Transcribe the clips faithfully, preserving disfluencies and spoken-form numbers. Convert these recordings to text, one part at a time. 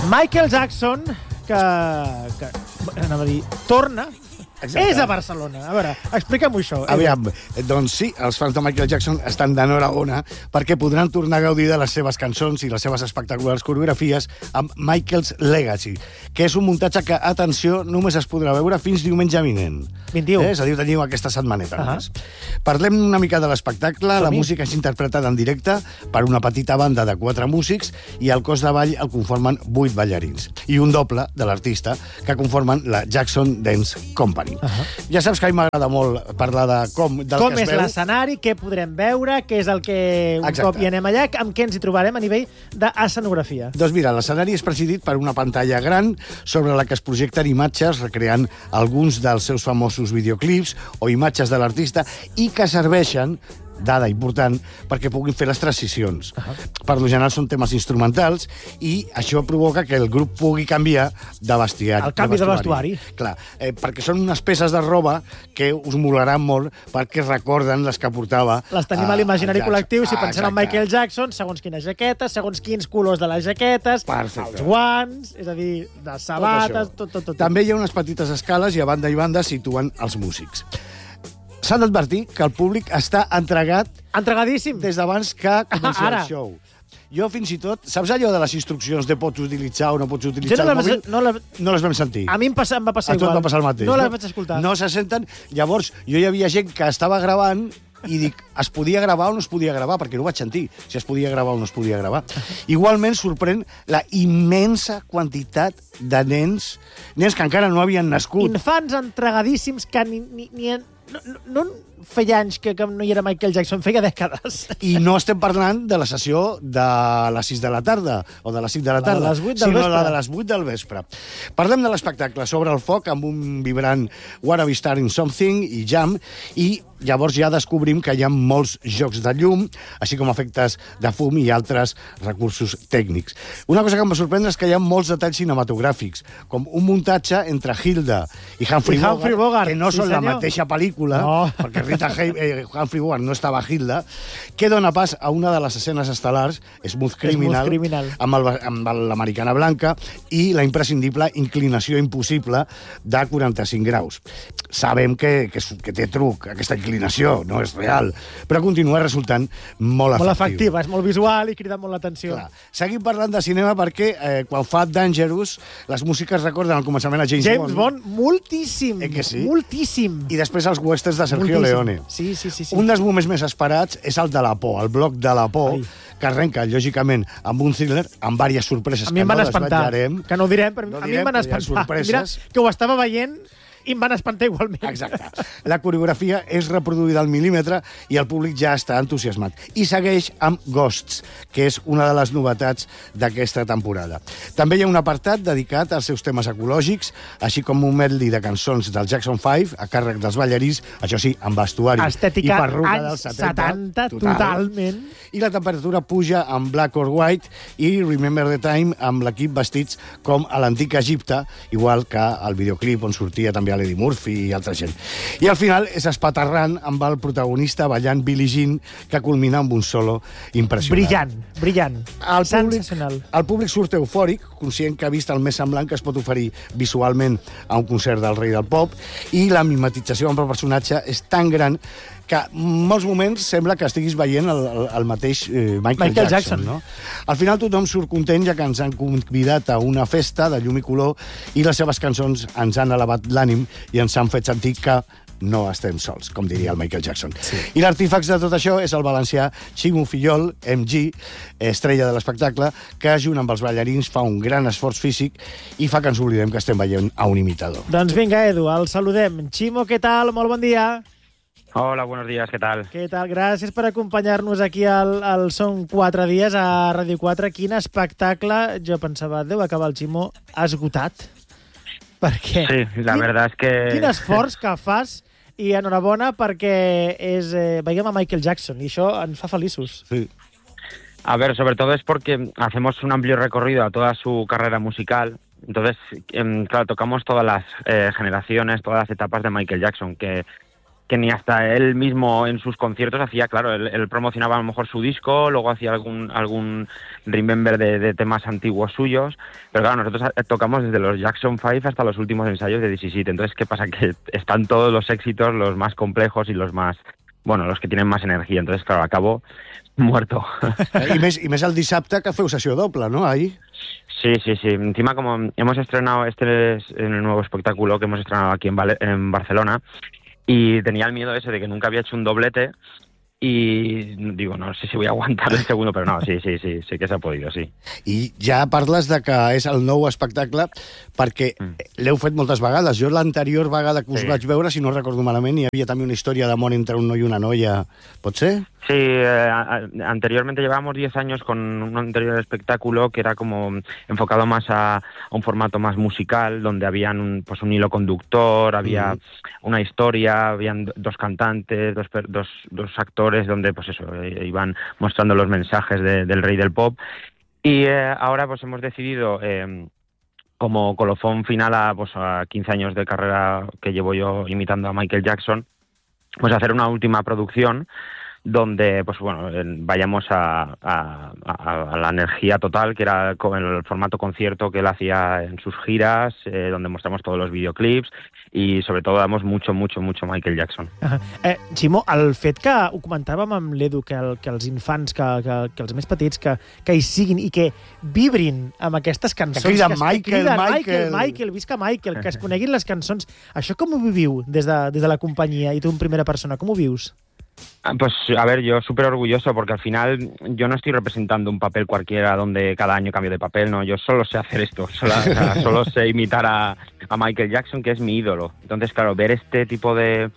Michael Jackson, que, que anava a dir, torna, Exacte. És a Barcelona. A veure, explica'm-ho això. Aviam, doncs sí, els fans de Michael Jackson estan d'enhorabona perquè podran tornar a gaudir de les seves cançons i les seves espectaculars coreografies amb Michael's Legacy, que és un muntatge que, atenció, només es podrà veure fins diumenge vinent. vint-i-u. Eh? És a dir, teniu aquesta setmaneta. Uh -huh. Parlem una mica de l'espectacle. La música és interpretada en directe per una petita banda de quatre músics i el cos de ball el conformen vuit ballarins i un doble de l'artista que conformen la Jackson Dance Company. Uh -huh. Ja saps que a mi m'agrada molt parlar de com, del com que es és veu. l'escenari, què podrem veure, què és el que un Exacte. cop hi anem allà, amb què ens hi trobarem a nivell d'escenografia. Doncs mira, l'escenari és presidit per una pantalla gran sobre la que es projecten imatges recreant alguns dels seus famosos videoclips o imatges de l'artista i que serveixen, dada important, perquè puguin fer les transicions. Uh -huh. Per lo general són temes instrumentals i això provoca que el grup pugui canviar de vestuari. El canvi de vestuari. Clar, eh, perquè són unes peces de roba que us molaran molt perquè recorden les que portava... Les tenim a l'imaginari col·lectiu, si ah, pensem en Michael Jackson, segons quines jaquetes, segons quins colors de les jaquetes, Perfecte. els guants, és a dir, les sabates, tot, tot, tot. També hi ha unes petites escales i a banda i banda situen els músics. S'ha d'advertir que el públic està entregat... Entregadíssim. Des d'abans que comenci Ara. el show. Jo, fins i tot... Saps allò de les instruccions de pots utilitzar o no pots utilitzar jo no el les, mòbil? no, la... No les vam sentir. A mi em, passa, em va passar a igual. A tu et va passar el mateix. No, no les vaig escoltar. No se senten. Llavors, jo hi havia gent que estava gravant i dic, es podia gravar o no es podia gravar? Perquè no ho vaig sentir, si es podia gravar o no es podia gravar. Igualment sorprèn la immensa quantitat de nens, nens que encara no havien nascut. Infants entregadíssims que ni... ni, ni no, no, no feia anys que, que no hi era Michael Jackson, feia dècades. I no estem parlant de la sessió de les sis de la tarda o de les cinc de la tarda, la de les vuit del sinó vespre. la de les vuit del vespre. Parlem de l'espectacle sobre el foc amb un vibrant Wanna Be Starting Something i Jam, i llavors ja descobrim que hi ha molts jocs de llum, així com efectes de fum i altres recursos tècnics. Una cosa que em va sorprendre és que hi ha molts detalls cinematogràfics, com un muntatge entre Hilda i Humphrey, I Humphrey Bogart, Bogart, que no sí, són senyor. la mateixa pel·lícula, no. perquè Rita Hay eh, Humphrey Bogart no estava a Hilda, que dona pas a una de les escenes estel·lars, Smooth Criminal, Smooth Criminal. amb el- amb l'americana blanca i la imprescindible inclinació impossible de quaranta-cinc graus. Sabem que, que, és- que té truc, aquesta inclinació, no és real, però continua resultant molt efectiu. Molt efectiva, és molt visual i crida molt l'atenció. Clar. Seguim parlant de cinema perquè eh, quan fa Dangerous les músiques recorden al començament a James, James Bond, moltíssim, Eh que sí? moltíssim. i després els westerns de Sergio Moltíssim. Leone. Sí, sí, sí. sí. Un dels moments més esperats és el de la por, el bloc de la por, Ai. que arrenca, lògicament, amb un thriller, amb diverses sorpreses A mi que em van no espantar. desvetllarem. Que no ho direm, però No a mi direm, em van però hi ha espantar. sorpreses. Mira, que ho estava veient i em van espantar igualment. Exacte. La coreografia és reproduïda al mil·límetre i el públic ja està entusiasmat. I segueix amb Ghosts, que és una de les novetats d'aquesta temporada. També hi ha un apartat dedicat als seus temes ecològics, així com un medley de cançons del Jackson five, a càrrec dels ballarins, això sí, amb vestuari Estètica i perruca anys dels setanta, total. totalment. I la temperatura puja amb Black or White i Remember the Time amb l'equip vestits com a l'antic Egipte, igual que el videoclip on sortia també l'Eddie Murphy i altra gent. I al final és espaterrant amb el protagonista ballant Billie Jean, que culmina amb un solo impressionant. Brillant, brillant. El públic, Sensacional. el públic surt eufòric, conscient que ha vist el més semblant que es pot oferir visualment a un concert del rei del pop, i la mimetització amb el personatge és tan gran que en molts moments sembla que estiguis veient el, el, el mateix eh, Michael, Michael Jackson. Jackson. No? Al final tothom surt content, ja que ens han convidat a una festa de llum i color i les seves cançons ens han elevat l'ànim i ens han fet sentir que no estem sols, com diria el Michael Jackson. Sí. I l'artífex de tot això és el valencià Ximo Fillol, M G, estrella de l'espectacle, que junt amb els ballarins fa un gran esforç físic i fa que ens oblidem que estem veient a un imitador. Doncs vinga, Edu, el saludem. Ximo, què tal? Molt bon dia. Hola, buenos días, ¿qué tal? Què tal? Gràcies per acompanyar-nos aquí al, al Són quatre dies a Ràdio quatre. Quin espectacle. Jo pensava, deu acabar el Ximo esgotat. Perquè... Sí, la quin, verdad es que... Quin esforç que fas i enhorabona perquè és, eh, veiem a Michael Jackson i això ens fa feliços. Sí. A ver, sobre todo es porque hacemos un amplio recorrido a toda su carrera musical. Entonces, eh, claro, tocamos todas las eh, generaciones, todas las etapas de Michael Jackson, que que ni hasta él mismo en sus conciertos hacía, claro, él, él promocionaba a lo mejor su disco, luego hacía algún algún remember de, de temas antiguos suyos, pero claro, nosotros tocamos desde los Jackson five hasta los últimos ensayos de D C Seat. Entonces, ¿qué pasa? Que están todos los éxitos, los más complejos y los más, bueno, los que tienen más energía. Entonces, claro, acabo muerto. I més, i més el dissabte, que feu sessió doble, ¿no? Ahí. Sí, sí, sí. Encima, como hemos estrenado, este es el nuevo espectáculo que hemos estrenado aquí en, Val- en Barcelona, y tenía el miedo ese de que nunca había hecho un doblete, y digo, no sé si voy a aguantar el segundo, però no, sí, sí, sí, sí que s'ha podido, sí. I ja parles de que és el nou espectacle, perquè mm. l'heu fet moltes vegades. Jo l'anterior vegada que us sí. vaig veure, si no recordo malament, hi havia també una història d'amor entre un noi i una noia. Pot ser? Sí, eh, anteriormente llevábamos diez años con un anterior espectáculo que era como enfocado más a, a un formato más musical, donde había un, pues un hilo conductor, había mm. una historia, habían dos cantantes, dos, dos, dos actores, donde pues eso, eh, iban mostrando los mensajes de, del rey del pop. Y eh, ahora pues hemos decidido, eh, como colofón final a, pues, a quince años de carrera que llevo yo imitando a Michael Jackson, pues hacer una última producción donde pues bueno vayamos a, a, a, a la energía total, que era con el formato concierto que él hacía en sus giras, eh, donde mostramos todos los videoclips i sobretot damos mucho, mucho, mucho Michael Jackson. Uh-huh. eh, Ximo, el fet que ho comentàvem amb l'Edu, que, el, que els infants, que, que, que els més petits, que, que hi siguin i que vibrin amb aquestes cançons, que criden que, Michael, que criden Michael, Michael, Michael, visca Michael, que es coneguin les cançons. Això com ho viviu des de, des de la companyia i tu en primera persona? Com ho vius? Pues a ver, yo súper orgulloso porque al final yo no estoy representando un papel cualquiera donde cada año cambio de papel, no, yo solo sé hacer esto, solo, o sea, solo sé imitar a, a Michael Jackson, que es mi ídolo. Entonces, claro, ver este tipo de,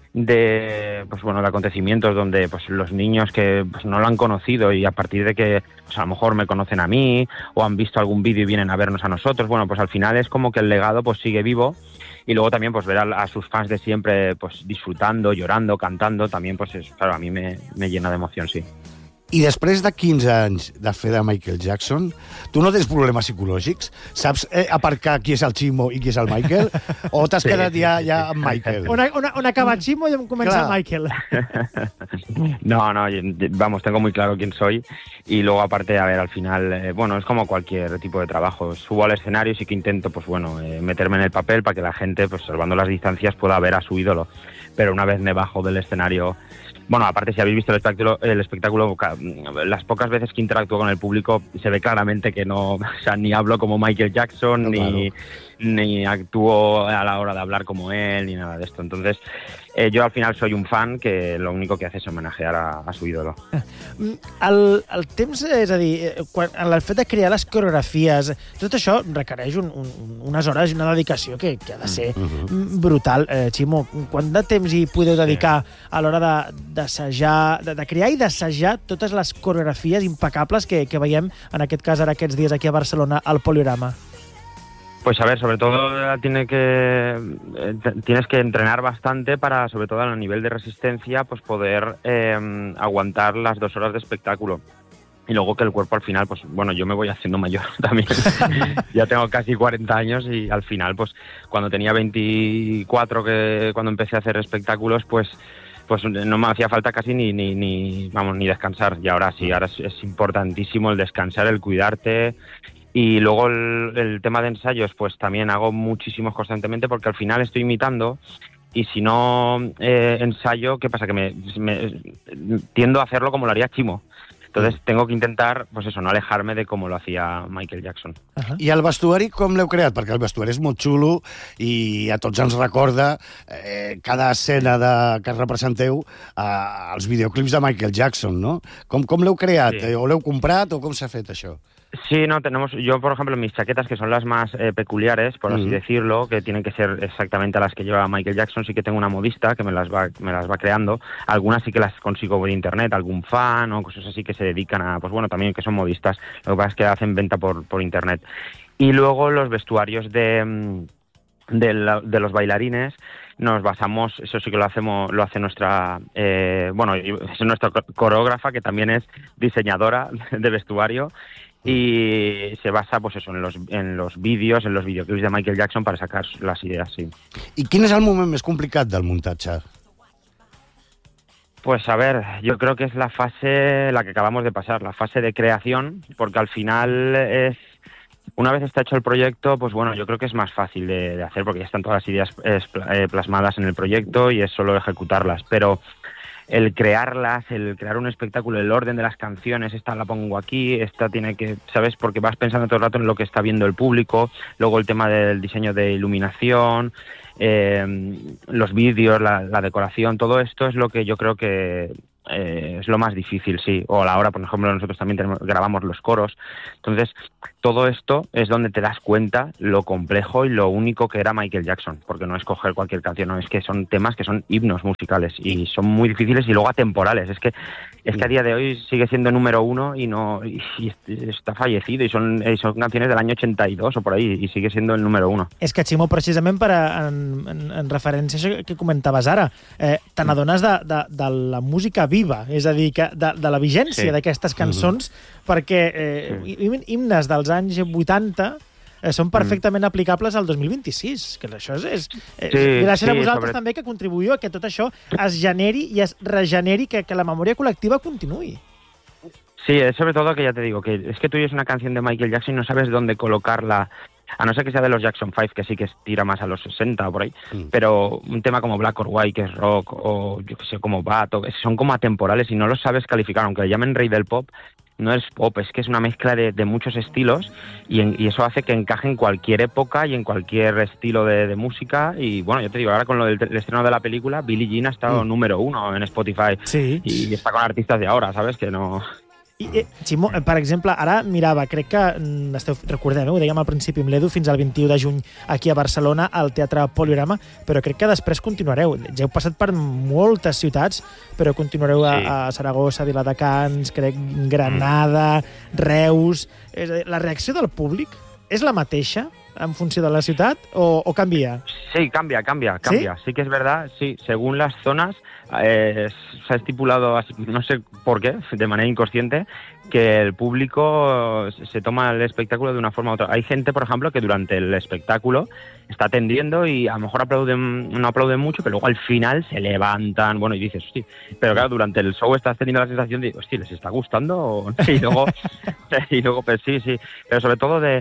de pues bueno, de acontecimientos donde pues los niños que pues, no lo han conocido y a partir de que pues, a lo mejor me conocen a mí o han visto algún vídeo y vienen a vernos a nosotros, bueno, pues al final es como que el legado pues sigue vivo. Y luego también pues ver a, a sus fans de siempre pues disfrutando, llorando, cantando, también pues es, claro, a mí me, me llena de emoción, sí. I després de quinze anys de fer de Michael Jackson, tu no tens problemes psicològics? Saps eh, aparcar qui és el Ximo i qui és el Michael? O t'has sí, quedat ja, ja amb Michael? On, on, on acaba el Ximo i on comença el Michael. No, no, vamos, tengo muy claro quién soy. Y luego, aparte, a ver, al final, eh, bueno, es como cualquier tipo de trabajo. Subo al escenario y sí que intento, pues bueno, eh, meterme en el papel para que la gente, pues salvando las distancias, pueda ver a su ídolo. Pero una vez me bajo del escenario... Bueno, aparte, si habéis visto el espectáculo, el espectáculo, las pocas veces que interactúo con el público, se ve claramente que no, o sea, ni hablo como Michael Jackson, no, ni, claro. ni actúo a la hora de hablar como él, ni nada de esto. Entonces, eh, yo al final soy un fan que lo único que hace es homenajear a, a su ídolo. El, el temps, és a dir, quan, el fet de crear les coreografies, tot això requereix un, un, unes hores i una dedicació que, que ha de ser mm-hmm. brutal. Eh, Ximo, quant de temps hi podeu dedicar sí. a l'hora de, d'assajar, de, de crear i d'assajar totes les coreografies impecables que, que veiem, en aquest cas, ara aquests dies aquí a Barcelona, al Poliorama? Pues a ver, sobre todo tiene que eh, tienes que entrenar bastante para, sobre todo a nivel de resistencia, pues poder eh, aguantar las dos horas de espectáculo. Y luego que el cuerpo al final, pues bueno, yo me voy haciendo mayor también. Ya tengo casi cuarenta años y al final, pues cuando tenía veinticuatro, que cuando empecé a hacer espectáculos, pues pues no me hacía falta casi ni, ni, ni vamos, ni descansar. Y ahora sí, ahora es, es importantísimo el descansar, el cuidarte. Y luego el, el tema de ensayos, pues también hago muchísimos constantemente porque al final estoy imitando y si no eh, ensayo, ¿qué pasa? Que me, me tiendo a hacerlo como lo haría Ximo. Entonces tengo que intentar, pues eso, no alejarme de com lo hacía Michael Jackson. Uh-huh. I el vestuari com l'heu creat? Perquè el vestuari és molt xulo i a tots ens recorda eh, cada escena de, que representeu eh, els videoclips de Michael Jackson, no? Com, com l'heu creat? Sí. O l'heu comprat o com s'ha fet això? Sí, no, tenemos, yo por ejemplo mis chaquetas que son las más eh, peculiares, por así mm. decirlo, que tienen que ser exactamente las que lleva Michael Jackson, sí que tengo una modista que me las va, me las va creando, algunas sí que las consigo por internet, algún fan o cosas así que se dedican a, pues bueno, también que son modistas, lo que pasa es que hacen venta por, por internet. Y luego los vestuarios de, de, la, de los bailarines, nos basamos, eso sí que lo hacemos, lo hace nuestra, eh, bueno, es nuestra coreógrafa que también es diseñadora de vestuario. Y se basa, pues eso, en los, en los vídeos, en los videoclips de Michael Jackson para sacar las ideas, sí. I quin és el moment més complicat del muntatge? Pues a ver, yo creo que es la fase, la que acabamos de pasar, la fase de creación, porque al final es, una vez está hecho el proyecto, pues bueno, yo creo que es más fácil de, de hacer, porque ya están todas las ideas es, eh, plasmadas en el proyecto y es solo ejecutarlas, pero el crearlas, el crear un espectáculo, el orden de las canciones, esta la pongo aquí, esta tiene que, ¿sabes? Porque vas pensando todo el rato en lo que está viendo el público, luego el tema del diseño de iluminación, eh, los vídeos, la, la decoración, todo esto es lo que yo creo que eh, es lo más difícil, sí. O a la hora, por ejemplo, nosotros también tenemos, grabamos los coros. Entonces, todo esto es donde te das cuenta lo complejo y lo único que era Michael Jackson, porque no es coger cualquier canción, no, es que son temas que son himnos musicales y son muy difíciles y luego atemporales. Es que es que a día de hoy sigue siendo número uno y no y, y está fallecido y son, y son canciones del año ochenta y dos o por ahí y sigue siendo el número uno. És que, Ximo, precisament per a, en, en, en referència a això que comentaves ara, eh, te n'adones de, de, de la música viva, és a dir, que de, de la vigència Sí. d'aquestes cançons, mm-hmm. perquè eh, sí. himnes dels anys vuitanta eh, són perfectament mm. aplicables al dos mil vint-i-sis, que això és, és, és Sí, gràcies sí, a vosaltres sobre... també que contribuïu a que tot això es generi i es regeneri, que, que la memòria col·lectiva continuï. Sí, es sobre todo que ya te digo, que es que tú oyes una canción de Michael Jackson y no sabes dónde colocarla, a no ser que sea de los Jackson Five, que sí que tira más a los sesenta o por ahí, mm. pero un tema como Black or White, que es rock, o yo que sé, como Bad, o, son como atemporales y no los sabes calificar, aunque le llamen rey del pop, no es pop, es que es una mezcla de, de muchos estilos y, en, y eso hace que encaje en cualquier época y en cualquier estilo de, de música. Y bueno, yo te digo, ahora con lo del el estreno de la película, Billie Jean ha estado mm. número uno en Spotify sí. y está con artistas de ahora, ¿sabes? Que no... I, eh, Ximo, per exemple, ara mirava, crec que esteu, recordem, eh, ho dèiem al principi amb l'Edu, fins al vint-i-u de juny aquí a Barcelona, al Teatre Poliorama, però crec que després continuareu. Ja heu passat per moltes ciutats, però continuareu a, Sí. a Saragossa, Viladecans, crec, Granada, Reus... És a dir, la reacció del públic és la mateixa en funció de la ciutat o, o canvia? Sí, cambia, cambia, cambia. ¿Sí? Sí que es verdad, sí, según las zonas eh, se ha estipulado, no sé por qué, de manera inconsciente, que el público se toma el espectáculo de una forma u otra. Hay gente, por ejemplo, que durante el espectáculo está atendiendo y a lo mejor aplauden, no aplauden mucho, pero luego al final se levantan, bueno, y dices, hostia, pero claro, durante el show estás teniendo la sensación de, hostia, ¿les está gustando? Y luego, y luego pues sí, sí, pero sobre todo de...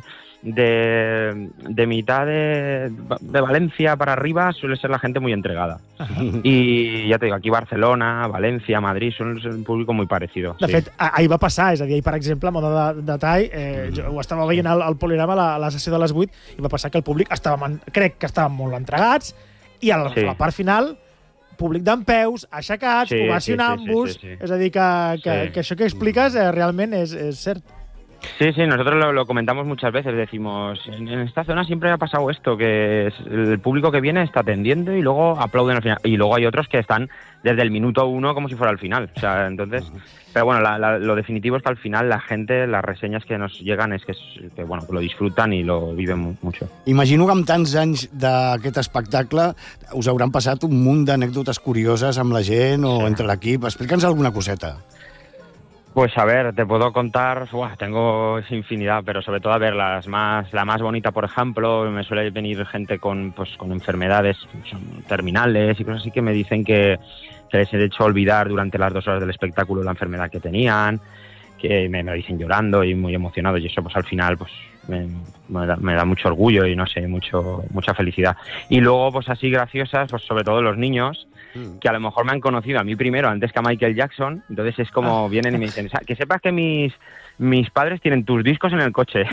De, de mitad de, de Valencia para arriba suele ser la gente muy entregada. Ajá. Y ya te digo, aquí Barcelona, Valencia, Madrid són un públic molt parecido. De sí. fet, ahir va passar, és a dir, ahir, per exemple, a moda de detall, eh, jo ho estava veient al, al Poliorama a la, a la sessió de les vuit i va passar que el públic estava, crec que estaven molt entregats i a la, sí. a la part final públic dempeus, aixecats, sí, ovacionant-vos, sí, sí, sí, sí. és a dir, que, que, sí. que això que expliques eh, realment és, és cert. Sí, sí, nosotros lo, lo comentamos muchas veces, decimos, en, en esta zona siempre ha pasado esto, que es el público que viene está atendiendo y luego aplauden al final, y luego hay otros que están desde el minuto uno como si fuera al final, o sea, entonces, pero bueno, la, la, lo definitivo es que al final la gente, las reseñas que nos llegan es que, que bueno, que lo disfrutan y lo viven mucho. Imagino que amb tants anys d'aquest espectacle us hauran passat un munt d'anècdotes curioses amb la gent o sí. entre l'equip. Explica'ns alguna coseta. Pues a ver, te puedo contar, buah, tengo infinidad, pero sobre todo a ver las más, la más bonita, por ejemplo, me suele venir gente con, pues, con enfermedades terminales y cosas así que me dicen que se les he hecho olvidar durante las dos horas del espectáculo la enfermedad que tenían, que me, me lo dicen llorando y muy emocionados y eso pues al final pues me, me, da, me da mucho orgullo y no sé, mucho mucha felicidad. Y luego pues así graciosas, pues sobre todo los niños, que a lo mejor me han conocido a mí primero antes que a Michael Jackson, entonces es como vienen y me dicen, que sepas que mis mis padres tienen tus discos en el coche.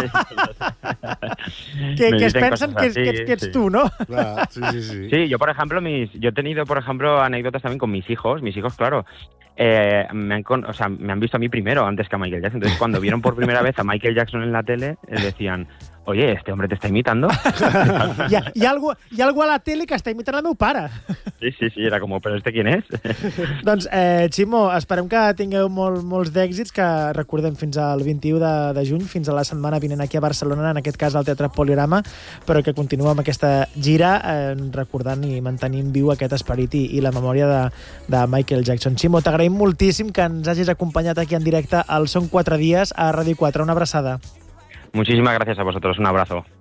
que, que es pensen que, así, que, que ets sí. tú, ¿no? Claro, sí, sí, sí. Sí, yo por ejemplo, mis, yo he tenido por ejemplo anécdotas también con mis hijos, mis hijos claro, eh, me, han con, o sea, me han visto a mí primero antes que a Michael Jackson, entonces cuando vieron por primera vez a Michael Jackson en la tele, eh, decían, oye, este hombre te está imitando. hi, ha, hi, ha algú, hi ha algú a la tele que està imitant el meu pare. Sí, sí, sí, era com, però este quién és? Doncs, eh, Ximo, esperem que tingueu molt, molts d'èxits, que recordem fins al vint-i-u de, de juny, fins a la setmana vinent aquí a Barcelona, en aquest cas al Teatre Poliorama, però que continuem amb aquesta gira eh, recordant i mantenint viu aquest esperit i, i la memòria de, de Michael Jackson. Ximo, t'agraïm moltíssim que ens hagis acompanyat aquí en directe al Són quatre dies a Ràdio quatre. Una abraçada. Muchísimas gracias a vosotros, un abrazo.